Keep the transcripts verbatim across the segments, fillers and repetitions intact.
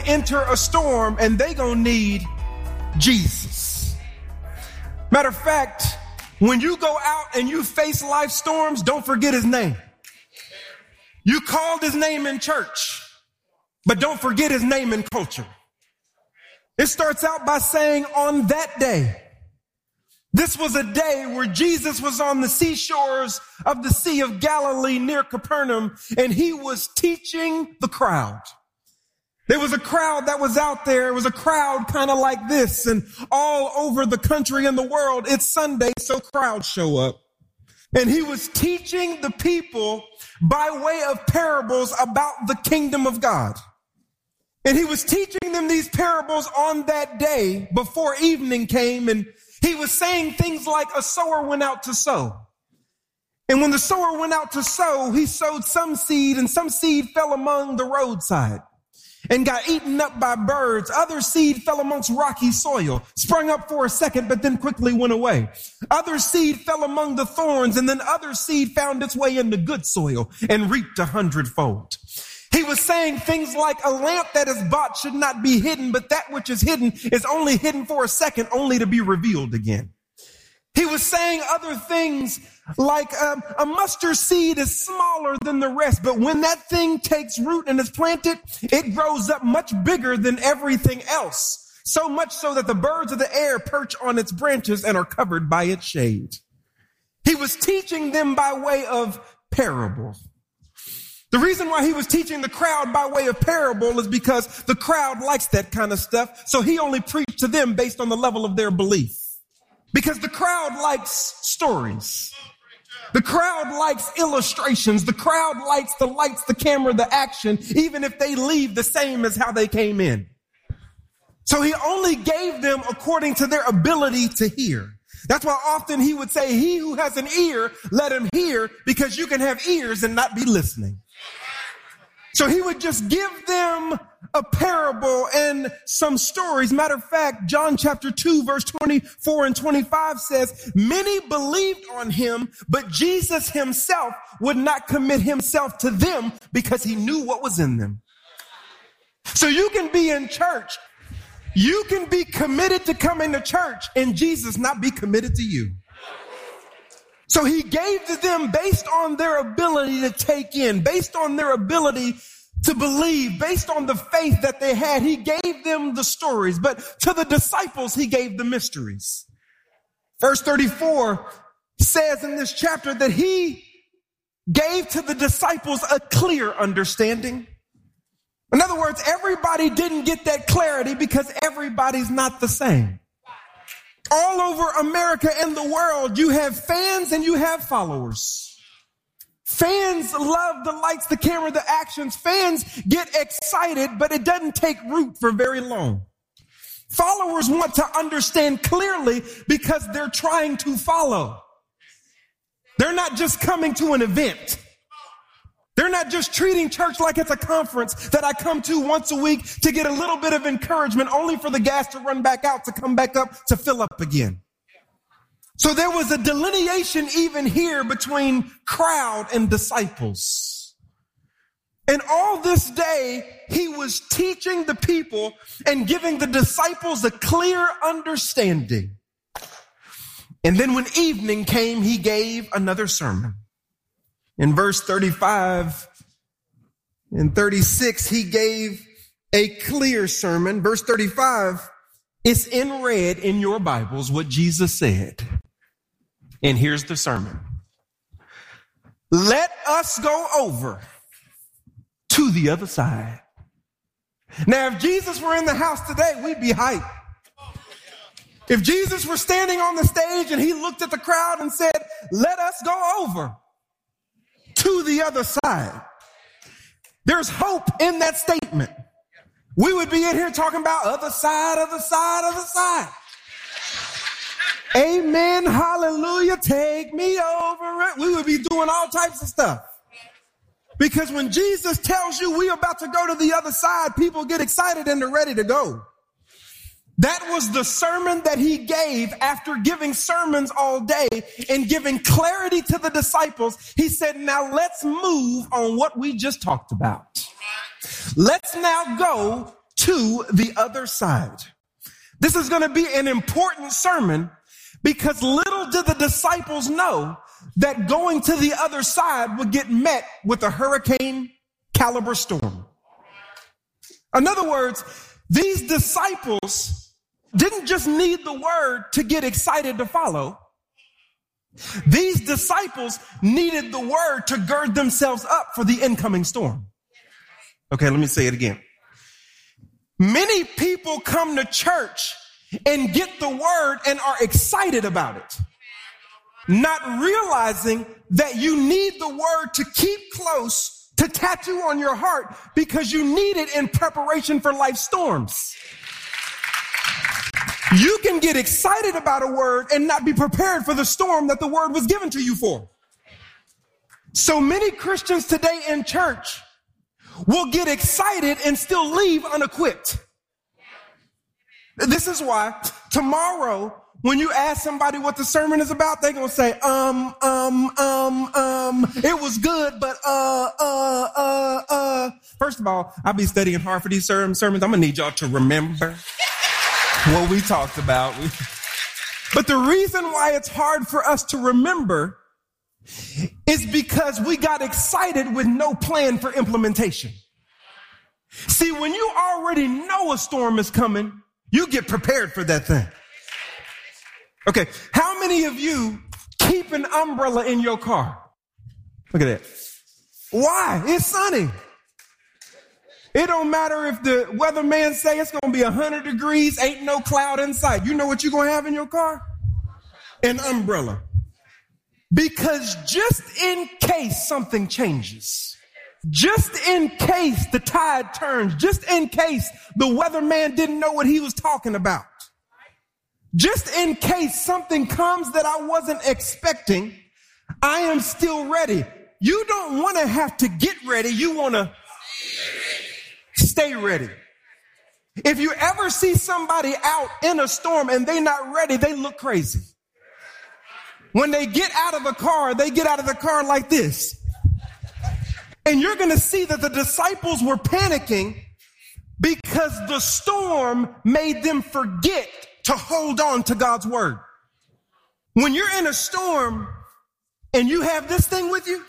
enter a storm and they gonna need Jesus. Matter of fact, when you go out and you face life storms, don't forget his name. You called his name in church, but don't forget his name in culture. It starts out by saying, on that day. This was a day where Jesus was on the seashores of the Sea of Galilee near Capernaum, and he was teaching the crowd. There was a crowd that was out there. It was a crowd kind of like this, and all over the country and the world, it's Sunday, so crowds show up. And he was teaching the people by way of parables about the kingdom of God. And he was teaching them these parables on that day before evening came, and he was saying things like a sower went out to sow. And when the sower went out to sow, he sowed some seed, and some seed fell among the roadside and got eaten up by birds. Other seed fell amongst rocky soil, sprung up for a second, but then quickly went away. Other seed fell among the thorns, and then other seed found its way into good soil and reaped a hundredfold. He was saying things like a lamp that is bought should not be hidden, but that which is hidden is only hidden for a second, only to be revealed again. He was saying other things like um, a mustard seed is smaller than the rest, but when that thing takes root and is planted, it grows up much bigger than everything else. So much so that the birds of the air perch on its branches and are covered by its shade. He was teaching them by way of parable. The reason why he was teaching the crowd by way of parable is because the crowd likes that kind of stuff. So he only preached to them based on the level of their belief. Because the crowd likes stories. The crowd likes illustrations. The crowd likes the lights, the camera, the action, even if they leave the same as how they came in. So he only gave them according to their ability to hear. That's why often he would say, he who has an ear, let him hear, because you can have ears and not be listening. So he would just give them a parable and some stories. Matter of fact, John chapter two, verse twenty-four and twenty-five says, many believed on him, but Jesus himself would not commit himself to them because he knew what was in them. So you can be in church. You can be committed to coming to church and Jesus not be committed to you. So he gave to them based on their ability to take in, based on their ability to believe, based on the faith that they had. He gave them the stories, but to the disciples, he gave the mysteries. Verse thirty-four says in this chapter that he gave to the disciples a clear understanding. In other words, everybody didn't get that clarity because everybody's not the same. All over America and the world, you have fans and you have followers. Fans love the lights, the camera, the actions. Fans get excited, but it doesn't take root for very long. Followers want to understand clearly because they're trying to follow. They're not just coming to an event. They're not just treating church like it's a conference that I come to once a week to get a little bit of encouragement, only for the gas to run back out, to come back up, to fill up again. So there was a delineation even here between crowd and disciples. And all this day, he was teaching the people and giving the disciples a clear understanding. And then when evening came, he gave another sermon. In verse thirty-five and thirty-six, he gave a clear sermon. Verse thirty-five, it's in red in your Bibles what Jesus said. And here's the sermon. Let us go over to the other side. Now, if Jesus were in the house today, we'd be hyped. If Jesus were standing on the stage and he looked at the crowd and said, let us go over to the other side, there's hope in that statement. We would be in here talking about other side, other side, other side. Amen, hallelujah, take me over it. We would be doing all types of stuff. Because when Jesus tells you we're about to go to the other side, people get excited and they're ready to go. That was the sermon that he gave after giving sermons all day and giving clarity to the disciples. He said, now let's move on what we just talked about. Let's now go to the other side. This is going to be an important sermon because little did the disciples know that going to the other side would get met with a hurricane caliber storm. In other words, these disciples didn't just need the word to get excited to follow. These disciples needed the word to gird themselves up for the incoming storm. Okay, let me say it again. Many people come to church and get the word and are excited about it, not realizing that you need the word to keep close, to tattoo on your heart, because you need it in preparation for life storms. You can get excited about a word and not be prepared for the storm that the word was given to you for. So many Christians today in church will get excited and still leave unequipped. This is why tomorrow, when you ask somebody what the sermon is about, they're going to say, um, um, um, um, it was good, but, uh, uh, uh, uh. First of all, I'll be studying hard for these sermons. I'm going to need y'all to remember what we talked about. But the reason why it's hard for us to remember is because we got excited with no plan for implementation. See, when you already know a storm is coming, you get prepared for that thing. Okay, how many of you keep an umbrella in your car? Look at that. Why? It's sunny. It don't matter if the weatherman say it's going to be one hundred degrees, ain't no cloud in sight. You know what you're going to have in your car? An umbrella. Because just in case something changes, just in case the tide turns, just in case the weatherman didn't know what he was talking about, just in case something comes that I wasn't expecting, I am still ready. You don't want to have to get ready. You want to stay ready. If you ever see somebody out in a storm and they're not ready, they look crazy. When they get out of the car, they get out of the car like this. And you're going to see that the disciples were panicking because the storm made them forget to hold on to God's word. When you're in a storm and you have this thing with you,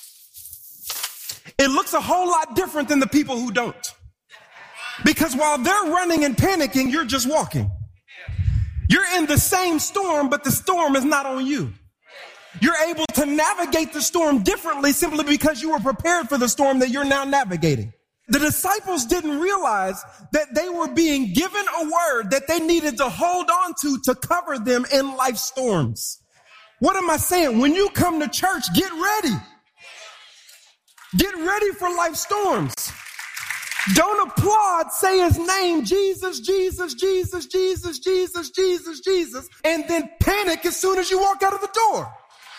it looks a whole lot different than the people who don't. Because while they're running and panicking, you're just walking. You're in the same storm, but the storm is not on you. You're able to navigate the storm differently simply because you were prepared for the storm that you're now navigating. The disciples didn't realize that they were being given a word that they needed to hold on to to cover them in life storms. What am I saying? When you come to church, get ready. Get ready for life storms. Don't applaud, say his name, Jesus, Jesus, Jesus, Jesus, Jesus, Jesus, Jesus, and then panic as soon as you walk out of the door.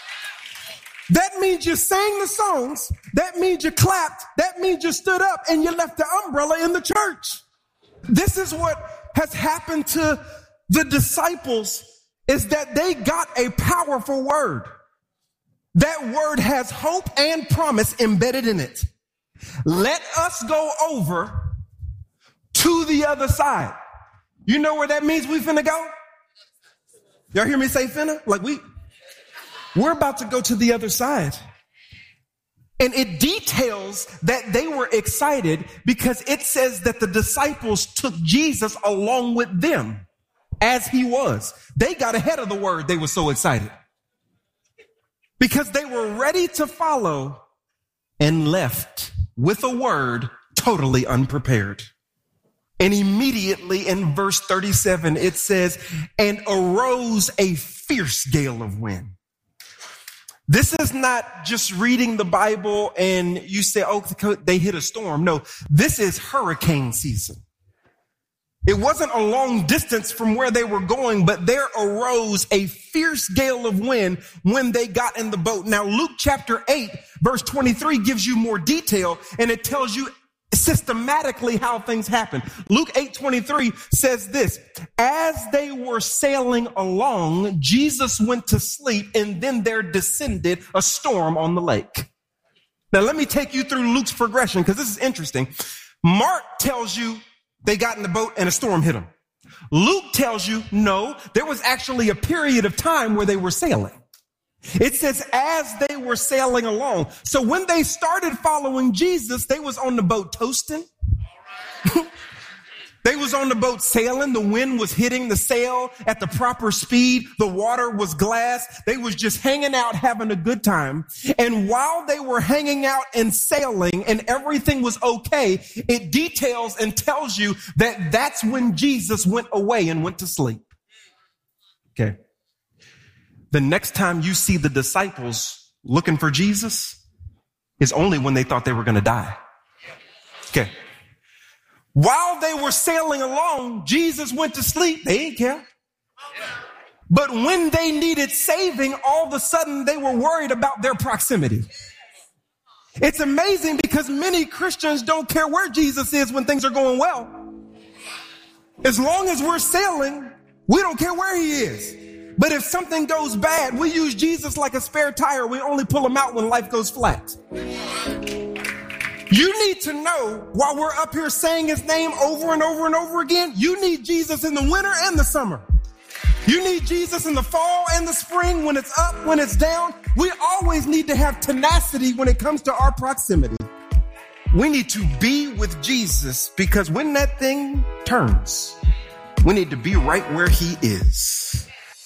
That means you sang the songs. That means you clapped. That means you stood up and you left the umbrella in the church. This is what has happened to the disciples, is that they got a powerful word. That word has hope and promise embedded in it. Let us go over to the other side. You know where that means we finna go? Y'all hear me say finna? Like we, we're about to go to the other side. And it details that they were excited because it says that the disciples took Jesus along with them as he was. They got ahead of the word. They were so excited because they were ready to follow and left with a word totally unprepared. And immediately in verse thirty-seven, it says, and arose a fierce gale of wind. This is not just reading the Bible and you say, oh, they hit a storm. No, this is hurricane season. It wasn't a long distance from where they were going, but there arose a fierce gale of wind when they got in the boat. Now, Luke chapter eight, verse twenty-three gives you more detail, and it tells you systematically how things happen. Luke eight twenty-three says this, as they were sailing along, Jesus went to sleep, and then there descended a storm on the lake. Now, let me take you through Luke's progression, because this is interesting. Mark tells you they got in the boat and a storm hit them. Luke tells you, no, there was actually a period of time where they were sailing. It says as they were sailing along. So when they started following Jesus, they was on the boat toasting. They was on the boat sailing. The wind was hitting the sail at the proper speed. The water was glass. They was just hanging out, having a good time. And while they were hanging out and sailing and everything was okay, it details and tells you that that's when Jesus went away and went to sleep. Okay. The next time you see the disciples looking for Jesus is only when they thought they were going to die. Okay. While they were sailing along, Jesus went to sleep. They didn't care. But when they needed saving, all of a sudden they were worried about their proximity. It's amazing because many Christians don't care where Jesus is when things are going well. As long as we're sailing, we don't care where he is. But if something goes bad, we use Jesus like a spare tire. We only pull him out when life goes flat. You need to know, while we're up here saying his name over and over and over again, you need Jesus in the winter and the summer. You need Jesus in the fall and the spring, when it's up, when it's down. We always need to have tenacity when it comes to our proximity. We need to be with Jesus, because when that thing turns, we need to be right where he is.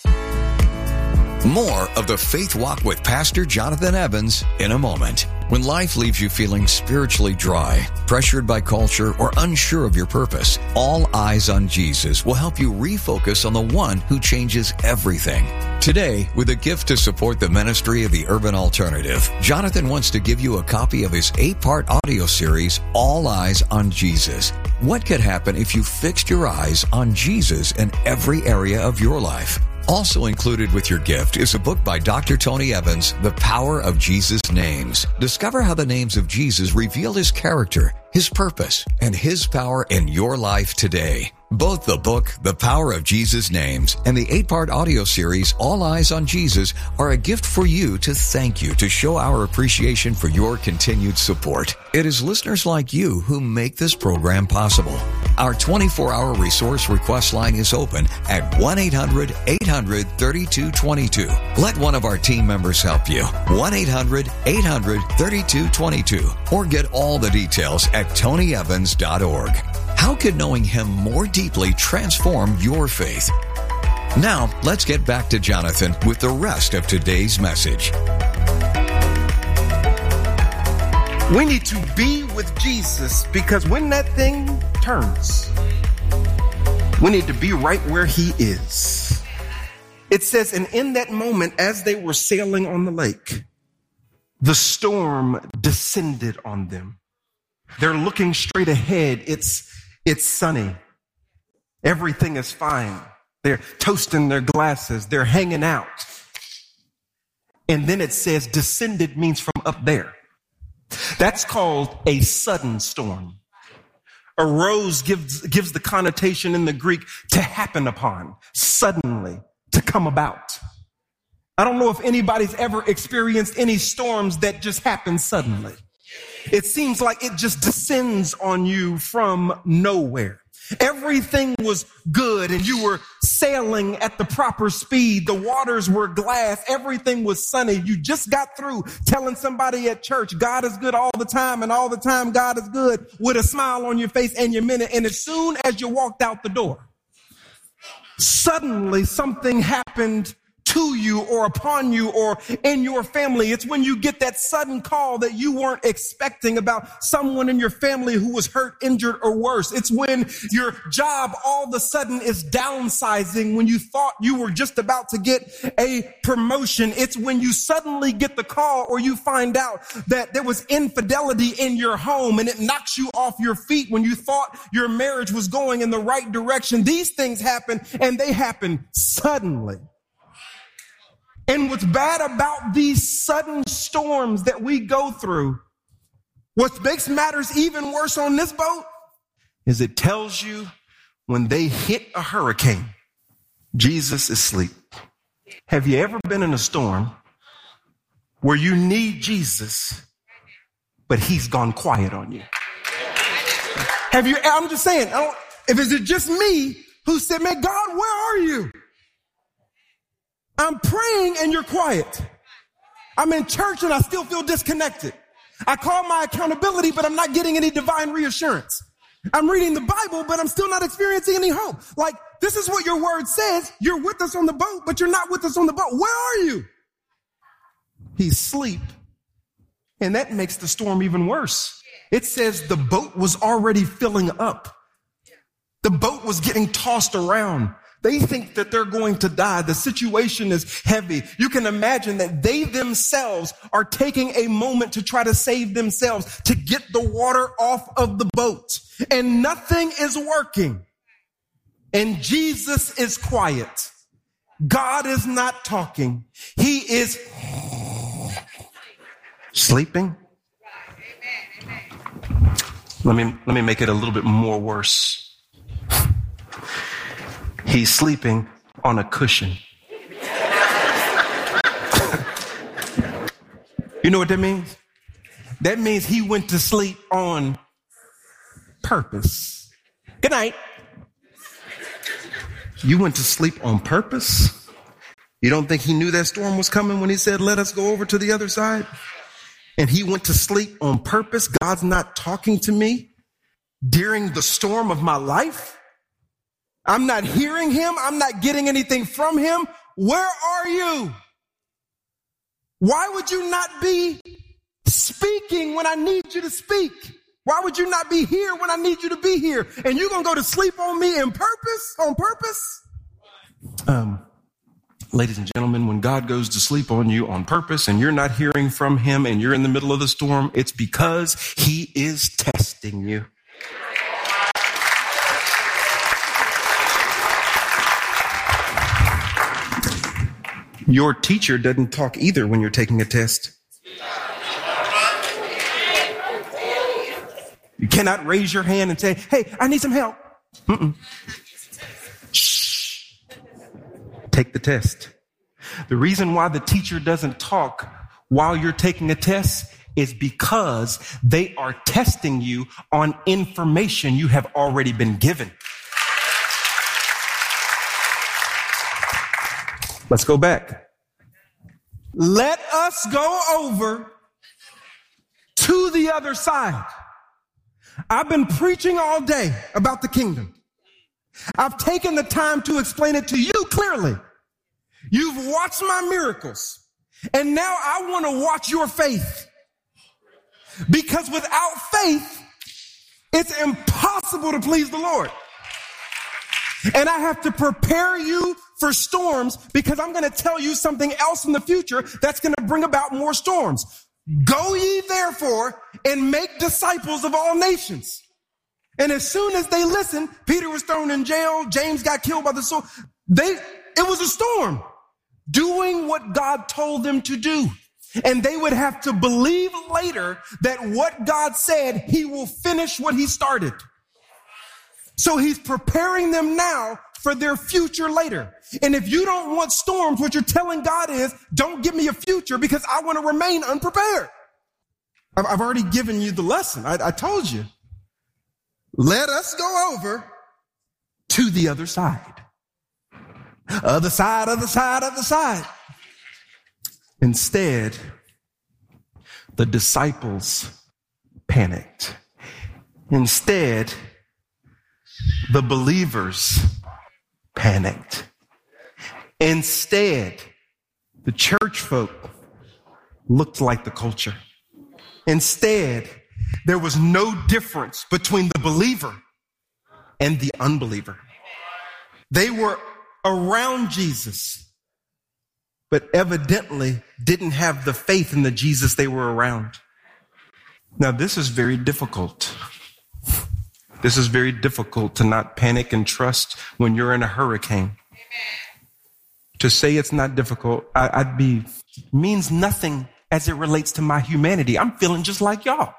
More of the Faith Walk with Pastor Jonathan Evans in a moment. When life leaves you feeling spiritually dry, pressured by culture, or unsure of your purpose, All Eyes on Jesus will help you refocus on the one who changes everything. Today, with a gift to support the ministry of the Urban Alternative, Jonathan wants to give you a copy of his eight-part audio series, All Eyes on Jesus. What could happen if you fixed your eyes on Jesus in every area of your life? Also included with your gift is a book by Doctor Tony Evans, The Power of Jesus' Names. Discover how the names of Jesus reveal his character, his purpose, and his power in your life today. Both the book, The Power of Jesus' Names, and the eight-part audio series, All Eyes on Jesus, are a gift for you to thank you, to show our appreciation for your continued support. It is listeners like you who make this program possible. Our twenty-four hour resource request line is open at one eight hundred eight hundred thirty-two twenty-two. Let one of our team members help you. one eight hundred eight hundred thirty-two twenty-two. Or get all the details at tony evans dot org. How could knowing him more deeply transform your faith? Now, let's get back to Jonathan with the rest of today's message. We need to be with Jesus, because when that thing turns, we need to be right where he is. It says, and in that moment, as they were sailing on the lake, the storm descended on them. They're looking straight ahead. It's, it's sunny. Everything is fine. They're toasting their glasses. They're hanging out. And then it says descended means from up there. That's called a sudden storm. Arose gives, gives the connotation in the Greek to happen upon, suddenly, to come about. I don't know if anybody's ever experienced any storms that just happen suddenly. It seems like it just descends on you from nowhere. Everything was good and you were sailing at the proper speed. The waters were glass. Everything was sunny. You just got through telling somebody at church, God is good all the time, and all the time God is good, with a smile on your face, and you meant it. And as soon as you walked out the door, suddenly something happened to you or upon you or in your family. It's when you get that sudden call that you weren't expecting about someone in your family who was hurt, injured, or worse. It's when your job all of a sudden is downsizing when you thought you were just about to get a promotion. It's when you suddenly get the call or you find out that there was infidelity in your home and it knocks you off your feet when you thought your marriage was going in the right direction. These things happen, and they happen suddenly. And what's bad about these sudden storms that we go through, what makes matters even worse on this boat, is it tells you when they hit a hurricane, Jesus is asleep. Have you ever been in a storm where you need Jesus, but he's gone quiet on you? Have you, I'm just saying, I don't, If it's just me who said, man, God, where are you? I'm praying and you're quiet. I'm in church and I still feel disconnected. I call my accountability, but I'm not getting any divine reassurance. I'm reading the Bible, but I'm still not experiencing any hope. Like, this is what your word says. You're with us on the boat, but you're not with us on the boat. Where are you? He's asleep. And that makes the storm even worse. It says the boat was already filling up. The boat was getting tossed around. They think that they're going to die. The situation is heavy. You can imagine that they themselves are taking a moment to try to save themselves, to get the water off of the boat. And nothing is working. And Jesus is quiet. God is not talking. He is sleeping. Let me, let me make it a little bit more worse. He's sleeping on a cushion. You know what that means? That means he went to sleep on purpose. Good night. You went to sleep on purpose? You don't think he knew that storm was coming when he said, let us go over to the other side? And he went to sleep on purpose? God's not talking to me during the storm of my life? I'm not hearing him. I'm not getting anything from him. Where are you? Why would you not be speaking when I need you to speak? Why would you not be here when I need you to be here? And you're going to go to sleep on me in purpose, on purpose? Um, ladies and gentlemen, when God goes to sleep on you on purpose and you're not hearing from him and you're in the middle of the storm, it's because he is testing you. Your teacher doesn't talk either when you're taking a test. You cannot raise your hand and say, hey, I need some help. Mm-mm. Shh. Take the test. The reason why the teacher doesn't talk while you're taking a test is because they are testing you on information you have already been given. Let's go back. Let us go over to the other side. I've been preaching all day about the kingdom. I've taken the time to explain it to you clearly. You've watched my miracles. And now I want to watch your faith. Because without faith, it's impossible to please the Lord. And I have to prepare you for storms because I'm going to tell you something else in the future that's going to bring about more storms. Go ye therefore and make disciples of all nations. And as soon as they listened, Peter was thrown in jail. James got killed by the sword. They, it was a storm doing what God told them to do. And they would have to believe later that what God said, he will finish what he started. So he's preparing them now for their future later. And if you don't want storms, what you're telling God is, don't give me a future because I want to remain unprepared. I've already given you the lesson. I, I told you. Let us go over to the other side. Other side, other side, other side. Instead, the disciples panicked. Instead, the believers panicked. Instead, the church folk looked like the culture. Instead, there was no difference between the believer and the unbeliever. They were around Jesus, but evidently didn't have the faith in the Jesus they were around. Now, this is very difficult. This is very difficult to not panic and trust when you're in a hurricane. Amen. To say it's not difficult, I, I'd be, means nothing as it relates to my humanity. I'm feeling just like y'all.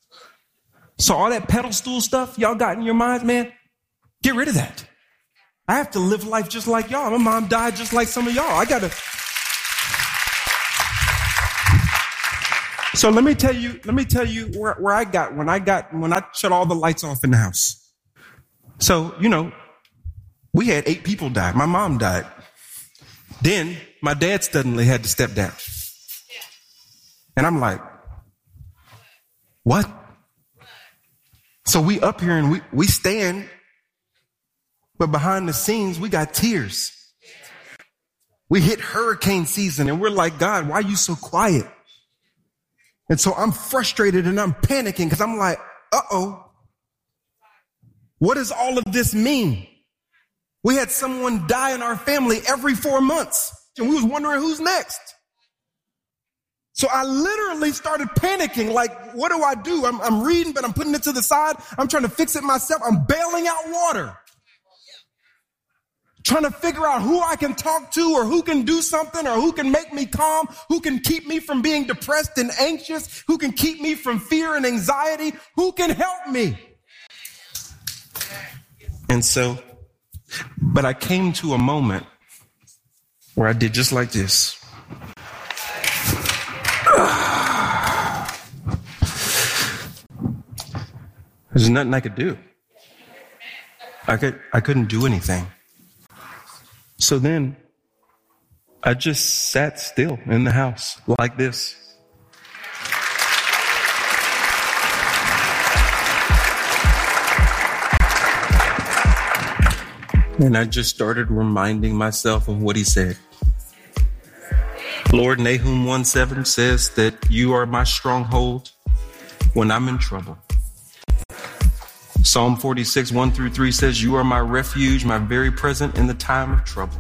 So all that pedal stool stuff y'all got in your minds, man, get rid of that. I have to live life just like y'all. My mom died just like some of y'all. I got to. So let me tell you, let me tell you where, where I got, when I got, when I shut all the lights off in the house. So, you know, we had eight people die. My mom died. Then my dad suddenly had to step down. And I'm like, what? So we up here and we, we stand, but behind the scenes, we got tears. We hit hurricane season and we're like, God, why are you so quiet? And so I'm frustrated and I'm panicking because I'm like, uh-oh, what does all of this mean? We had someone die in our family every four months and we was wondering who's next. So I literally started panicking, like, what do I do? I'm, I'm reading, but I'm putting it to the side. I'm trying to fix it myself. I'm bailing out water. Trying to figure out who I can talk to or who can do something or who can make me calm, who can keep me from being depressed and anxious, who can keep me from fear and anxiety, who can help me. And so, but I came to a moment where I did just like this. There's nothing I could do. I could, I couldn't do anything. So then I just sat still in the house like this. And I just started reminding myself of what he said. Lord, Nahum one seven says that you are my stronghold when I'm in trouble. Psalm forty-six, one through three says, you are my refuge, my very present in the time of trouble.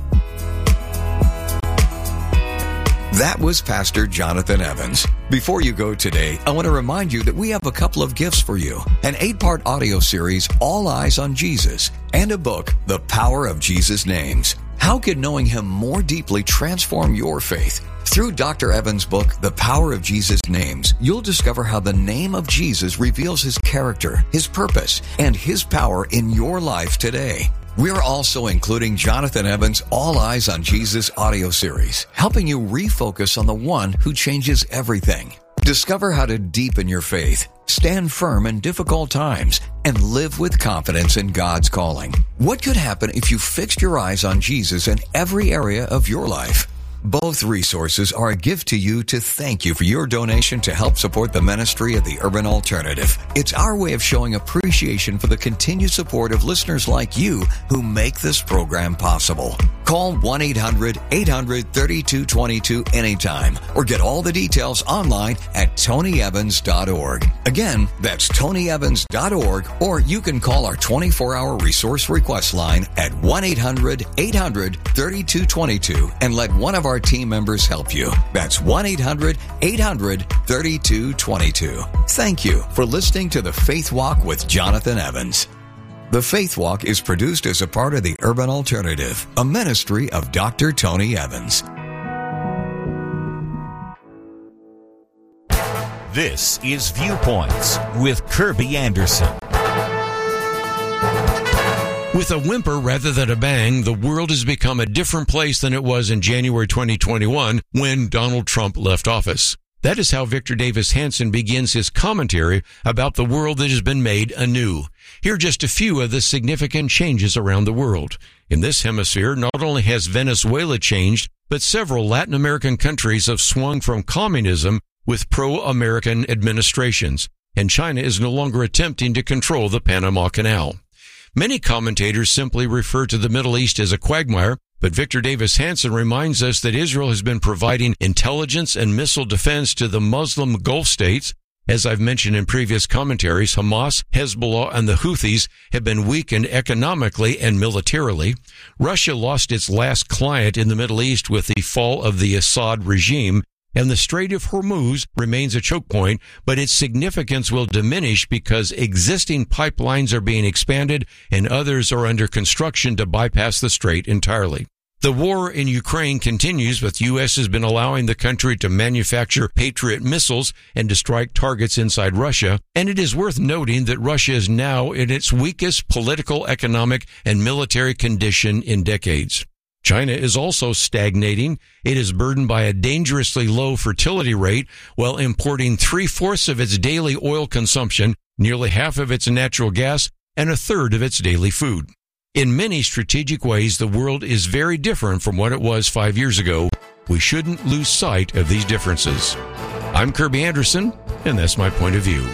That was Pastor Jonathan Evans. Before you go today, I want to remind you that we have a couple of gifts for you. An eight-part audio series, All Eyes on Jesus, and a book, The Power of Jesus' Names. How can knowing him more deeply transform your faith? Through Doctor Evans' book, The Power of Jesus' Names, you'll discover how the name of Jesus reveals his character, his purpose, and his power in your life today. We're also including Jonathan Evans' All Eyes on Jesus audio series, helping you refocus on the one who changes everything. Discover how to deepen your faith, stand firm in difficult times, and live with confidence in God's calling. What could happen if you fixed your eyes on Jesus in every area of your life? Both resources are a gift to you to thank you for your donation to help support the ministry of the Urban Alternative. It's our way of showing appreciation for the continued support of listeners like you who make this program possible. Call one eight hundred eight hundred thirty-two twenty-two anytime or get all the details online at tony evans dot org. Again, that's tony evans dot org, or you can call our twenty-four hour resource request line at one eight hundred eight hundred thirty-two twenty-two and let one of our team members help you. That's one eight hundred eight hundred thirty-two twenty-two. Thank you for listening to The Faith Walk with Jonathan Evans. The Faith Walk is produced as a part of the Urban Alternative, a ministry of Doctor Tony Evans. This is Viewpoints with Kirby Anderson. With a whimper rather than a bang, the world has become a different place than it was in January twenty twenty-one when Donald Trump left office. That is how Victor Davis Hanson begins his commentary about the world that has been made anew. Here are just a few of the significant changes around the world. In this hemisphere, not only has Venezuela changed, but several Latin American countries have swung from communism with pro-American administrations, and China is no longer attempting to control the Panama Canal. Many commentators simply refer to the Middle East as a quagmire, but Victor Davis Hanson reminds us that Israel has been providing intelligence and missile defense to the Muslim Gulf states. As I've mentioned in previous commentaries, Hamas, Hezbollah, and the Houthis have been weakened economically and militarily. Russia lost its last client in the Middle East with the fall of the Assad regime, and the Strait of Hormuz remains a choke point, but its significance will diminish because existing pipelines are being expanded and others are under construction to bypass the strait entirely. The war in Ukraine continues, but the U S has been allowing the country to manufacture Patriot missiles and to strike targets inside Russia, and it is worth noting that Russia is now in its weakest political, economic, and military condition in decades. China is also stagnating. It is burdened by a dangerously low fertility rate while importing three-fourths of its daily oil consumption, nearly half of its natural gas, and a third of its daily food. In many strategic ways, the world is very different from what it was five years ago. We shouldn't lose sight of these differences. I'm Kirby Anderson, and that's my point of view.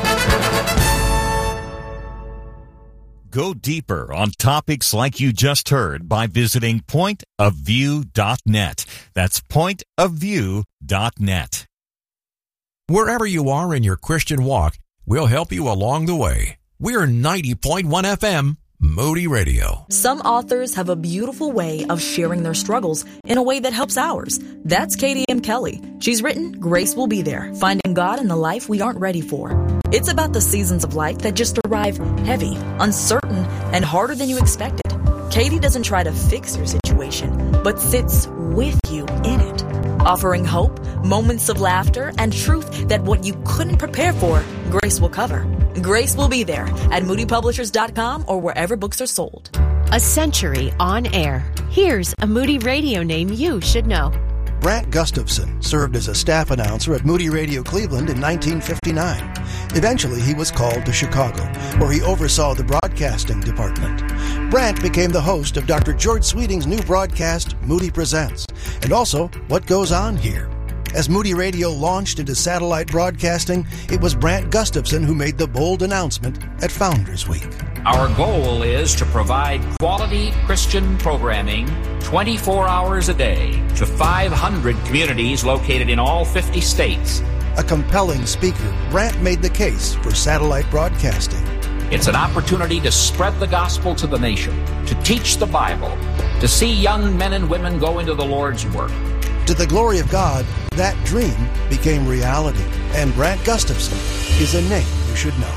Go deeper on topics like you just heard by visiting point of view dot net. That's point of view dot net. Wherever you are in your Christian walk, we'll help you along the way. We're ninety point one F M, Moody Radio. Some authors have a beautiful way of sharing their struggles in a way that helps ours. That's Katie M. Kelly. She's written Grace Will Be There, Finding God in the Life We Aren't Ready For. It's about the seasons of life that just arrive heavy, uncertain, and harder than you expected. Katie doesn't try to fix your situation, but sits with you in it, offering hope, moments of laughter, and truth that what you couldn't prepare for, Grace will cover. Grace Will Be There at moody publishers dot com or wherever books are sold. A century on air. Here's a Moody Radio name you should know. Brant Gustafson served as a staff announcer at Moody Radio Cleveland in nineteen fifty-nine. Eventually, he was called to Chicago, where he oversaw the broadcasting department. Brant became the host of Doctor George Sweeting's new broadcast, Moody Presents, and also What Goes On Here. As Moody Radio launched into satellite broadcasting, it was Brant Gustafson who made the bold announcement at Founders Week. Our goal is to provide quality Christian programming twenty-four hours a day to five hundred communities located in all fifty states. A compelling speaker, Brant made the case for satellite broadcasting. It's an opportunity to spread the gospel to the nation, to teach the Bible, to see young men and women go into the Lord's work. To the glory of God, that dream became reality, and Brant Gustafson is a name you should know.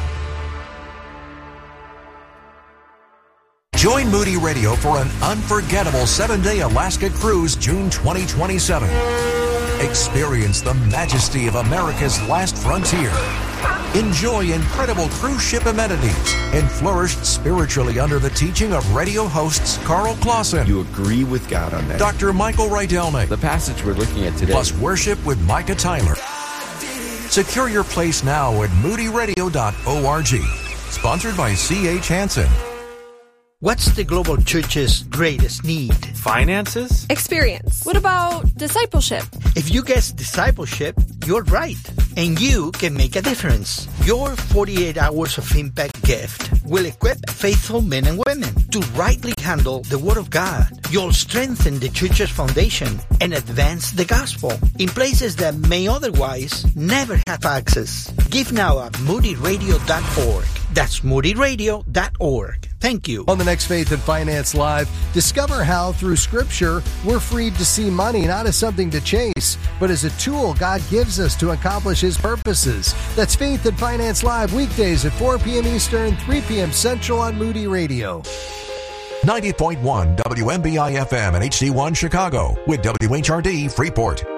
Join Moody Radio for an unforgettable seven-day Alaska cruise June twenty twenty-seven. Experience the majesty of America's last frontier. Enjoy incredible cruise ship amenities and flourish spiritually under the teaching of radio hosts Carl Clausen. You agree with God on that. Doctor Michael Rydelnik. The passage we're looking at today. Plus worship with Micah Tyler. Secure your place now at moody radio dot org. Sponsored by C H Hansen. What's the global church's greatest need? Finances? Experience. What about discipleship? If you guess discipleship, you're right. And you can make a difference. Your forty-eight hours of impact gift will equip faithful men and women to rightly handle the Word of God. You'll strengthen the church's foundation and advance the gospel in places that may otherwise never have access. Give now at moody radio dot org. That's moody radio dot org. Thank you. On the next Faith and Finance Live, discover how through Scripture we're freed to see money not as something to chase, but as a tool God gives us to accomplish His purposes. That's Faith and Finance Live, weekdays at four p.m. Eastern, three p.m. Central on Moody Radio. ninety point one W M B I F M and H D one Chicago with W H R D Freeport.